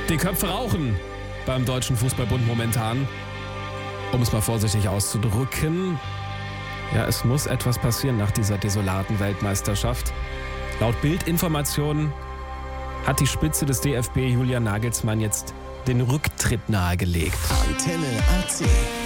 Die Köpfe rauchen beim Deutschen Fußballbund momentan, um es mal vorsichtig auszudrücken. Ja, es muss etwas passieren nach dieser desolaten Weltmeisterschaft. Laut Bild-Informationen hat die Spitze des DFB, Julian Nagelsmann, jetzt den Rücktritt nahegelegt. Antenne AC.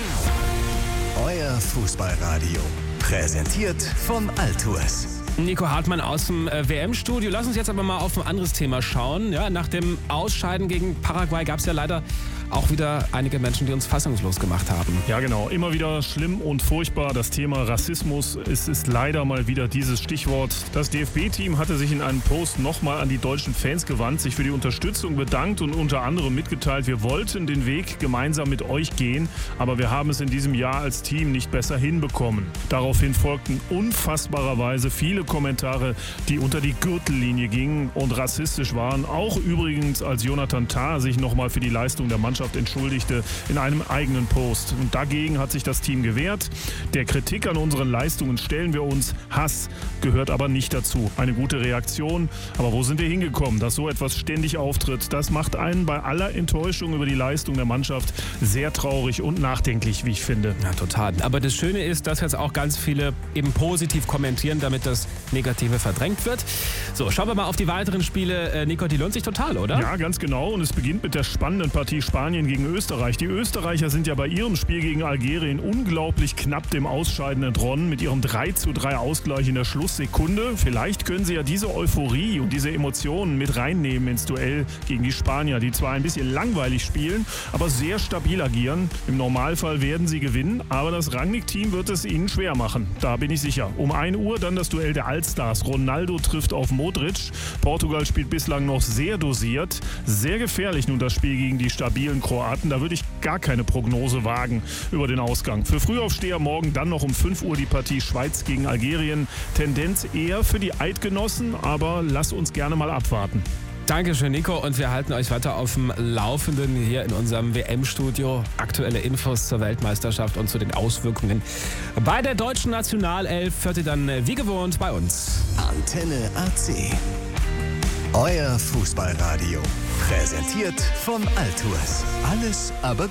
Euer Fußballradio. Präsentiert von Altours. Nico Hartmann aus dem WM-Studio. Lass uns jetzt aber mal auf ein anderes Thema schauen. Ja, nach dem Ausscheiden gegen Paraguay gab es ja leider auch wieder einige Menschen, die uns fassungslos gemacht haben. Ja, genau. Immer wieder schlimm und furchtbar. Das Thema Rassismus. Es ist leider mal wieder dieses Stichwort. Das DFB-Team hatte sich in einem Post nochmal an die deutschen Fans gewandt, sich für die Unterstützung bedankt und unter anderem mitgeteilt, wir wollten den Weg gemeinsam mit euch gehen, aber wir haben es in diesem Jahr als Team nicht besser hinbekommen. Daraufhin folgten unfassbarerweise viele Kommentare, die unter die Gürtellinie gingen und rassistisch waren. Auch übrigens, als Jonathan Tah sich nochmal für die Leistung der Mannschaft entschuldigte in einem eigenen Post. Und dagegen hat sich das Team gewehrt. Der Kritik an unseren Leistungen stellen wir uns. Hass gehört aber nicht dazu. Eine gute Reaktion. Aber wo sind wir hingekommen? Dass so etwas ständig auftritt, das macht einen bei aller Enttäuschung über die Leistung der Mannschaft sehr traurig und nachdenklich, wie ich finde. Ja, total. Aber das Schöne ist, dass jetzt auch ganz viele eben positiv kommentieren, damit das Negative verdrängt wird. So, schauen wir mal auf die weiteren Spiele. Nico, die lohnt sich total, oder? Ja, ganz genau. Und es beginnt mit der spannenden Partie Spanien gegen Österreich. Die Österreicher sind ja bei ihrem Spiel gegen Algerien unglaublich knapp dem Ausscheiden entronnen mit ihrem 3:3 Ausgleich in der Schlusssekunde. Vielleicht können sie ja diese Euphorie und diese Emotionen mit reinnehmen ins Duell gegen die Spanier, die zwar ein bisschen langweilig spielen, aber sehr stabil agieren. Im Normalfall werden sie gewinnen, aber das Rangnick-Team wird es ihnen schwer machen. Da bin ich sicher. Um 1 Uhr dann das Duell der Allstars. Ronaldo trifft auf Modric. Portugal spielt bislang noch sehr dosiert. Sehr gefährlich nun das Spiel gegen die stabilen Kroaten. Da würde ich gar keine Prognose wagen über den Ausgang. Für Frühaufsteher morgen dann noch um 5 Uhr die Partie Schweiz gegen Algerien. Tendenz eher für die Eidgenossen, aber lass uns gerne mal abwarten. Dankeschön, Nico. Und wir halten euch weiter auf dem Laufenden hier in unserem WM-Studio. Aktuelle Infos zur Weltmeisterschaft und zu den Auswirkungen bei der deutschen Nationalelf hört ihr dann wie gewohnt bei uns. Antenne AC. Euer Fußballradio. Präsentiert von Altours. Alles aber gut.